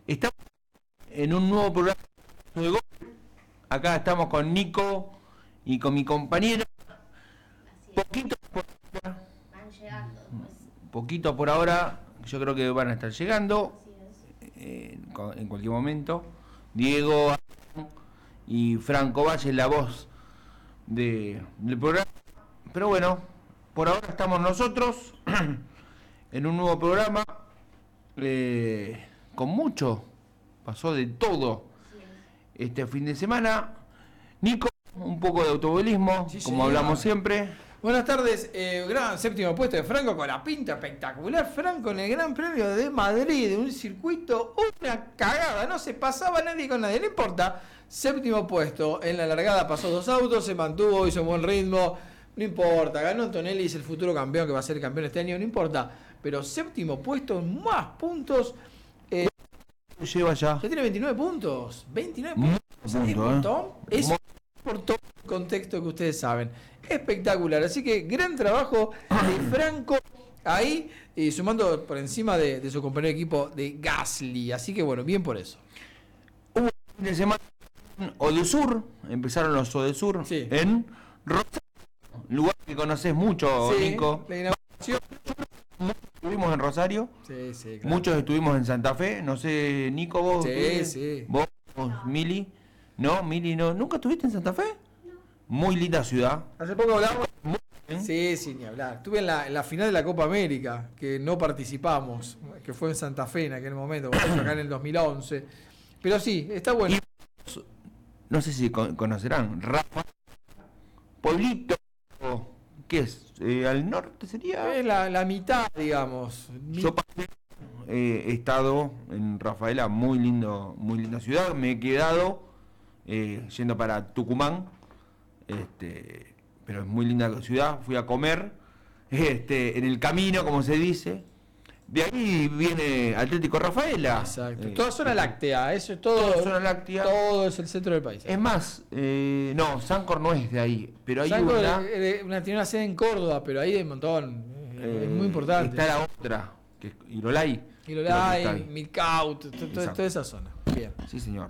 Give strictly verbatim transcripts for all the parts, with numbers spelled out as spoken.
Estamos en un nuevo programa de gol. Acá estamos con Nico y con mi compañero. Poquito por ahora. Van llegando después. Poquito por ahora. Yo creo que van a estar llegando eh, en cualquier momento. Diego y Franco Valle, la voz de, del programa. Pero bueno, por ahora estamos nosotros en un nuevo programa eh, con mucho. Pasó de todo este fin de semana. Nico, un poco de automovilismo, Sí, como señor. hablamos siempre. Buenas tardes, eh, gran séptimo puesto de Franco con la pinta espectacular. Franco en el Gran Premio de Madrid, de un circuito, una cagada, no se pasaba nadie con nadie, no importa. Séptimo puesto, en la largada pasó dos autos, se mantuvo, hizo un buen ritmo, no importa. Ganó Antonelli, es el futuro campeón que va a ser campeón este año, no importa. Pero séptimo puesto, más puntos. Eh, Lleva ya. ya tiene veintinueve puntos. veintinueve Mucho puntos. ¿Es un punto, ¿eh? montón? Es por todo el contexto que ustedes saben. Espectacular. Así que gran trabajo de Franco ahí, y sumando por encima de, de su compañero de equipo de Gasly. Así que bueno, bien por eso. Hubo un fin de semana en Odesur, empezaron los Odesur Sí. en Rosario, lugar que conoces mucho, Sí, Nico. la inauguración. Estuvimos en Rosario, Sí, sí, claro. muchos estuvimos en Santa Fe, no sé, Nico, vos. Sí, ¿qué? sí. Vos, vos, Mili. No, Mili, no. ¿Nunca estuviste en Santa Fe? No. Muy linda ciudad. Hace poco hablamos. Muy bien. Sí, sí, ni hablar. Estuve en la, en la final de la Copa América, que no participamos, que fue en Santa Fe en aquel momento, porque fue acá en el dos mil once. Pero sí, está bueno. Y no sé si con- conocerán, Rafa, Pueblito, ¿qué es? Eh, ¿Al norte sería? Es la, la mitad, digamos. Mi- Yo pasé, eh, he estado en Rafaela, muy lindo, muy linda ciudad. Me he quedado eh, yendo para Tucumán, este, pero es muy linda ciudad. Fui a comer, este, en el camino, como se dice. De ahí viene Atlético Rafaela. Exacto. Eh, Toda zona láctea, eso es todo. Toda zona láctea. Todo es el centro del país. Es más, eh, no, Sancor no es de ahí, pero hay Sancor, una. eh, eh, una- tiene una sede en Córdoba, pero ahí hay un montón. eh, es eh, muy importante. Está la otra, que es Irolai. Ilolay, Creo que está ahí. Milcaut, to- to- Exacto. toda esa zona. Bien. Sí, señor.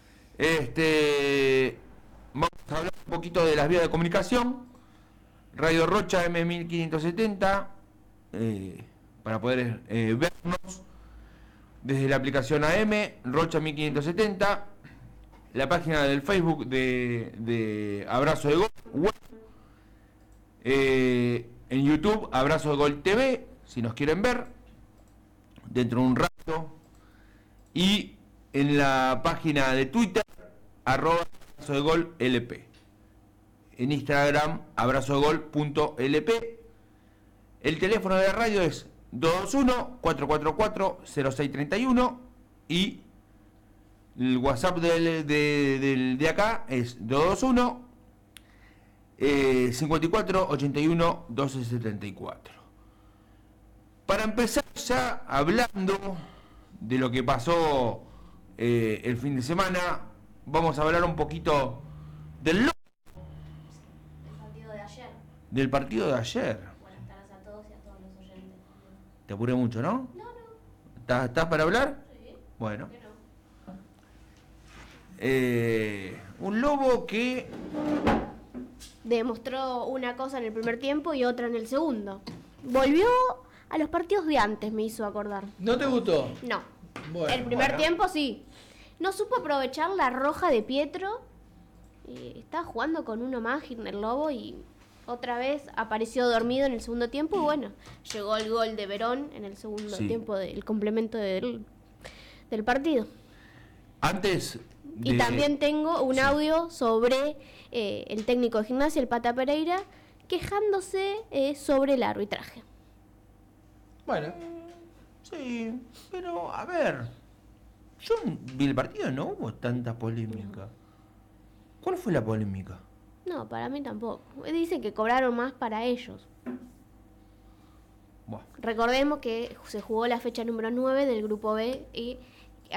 Este, vamos a hablar un poquito de las vías de comunicación. Radio Rocha M mil quinientos setenta, eh, para poder eh, vernos desde la aplicación A M, Rocha mil quinientos setenta, la página del Facebook de, de Abrazo de Gol, web, eh, en YouTube, Abrazo de Gol T V, si nos quieren ver, dentro de un rato, y en la página de Twitter, arroba abrazo de gol L P. En Instagram, abrazo de gol punto L P. El teléfono de la radio es dos dos uno, cuatro cuatro cuatro, cero seis tres uno y el WhatsApp del, de, del- de acá es dos dos uno, eh, cincuenta y cuatro, ochenta y uno, doce setenta y cuatro. Para empezar ya hablando de lo que pasó eh, el fin de semana, vamos a hablar un poquito del, lo- El partido de ayer. del partido de ayer. Buenas tardes a todos y a todos los oyentes. Te apuré mucho, ¿no? No, no. ¿Estás, estás para hablar? Sí. Bueno. ¿Por qué no? Eh, un Lobo que Demostró una cosa en el primer tiempo y otra en el segundo. Volvió a los partidos de antes, me hizo acordar. ¿No te gustó? No. Bueno, el primer bueno. tiempo sí. No supo aprovechar la roja de Pietro. Eh, estaba jugando con uno más, Hitler Lobo, y otra vez apareció dormido en el segundo tiempo. Y bueno, llegó el gol de Verón en el segundo Sí. tiempo del complemento del, del partido. antes de... Y también tengo un Sí. audio sobre eh, el técnico de Gimnasia, el Pata Pereira, quejándose eh, sobre el arbitraje. Bueno, Sí, pero a ver, yo vi el partido, no hubo tanta polémica. ¿Cuál fue la polémica? No, para mí tampoco. Dicen que cobraron más para ellos. Buah, Recordemos que se jugó la fecha número nueve del grupo B y